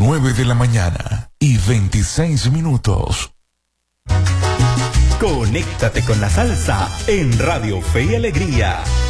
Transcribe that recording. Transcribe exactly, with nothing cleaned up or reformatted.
nueve de la mañana y veintiséis minutos. Conéctate con la salsa en Radio Fe y Alegría.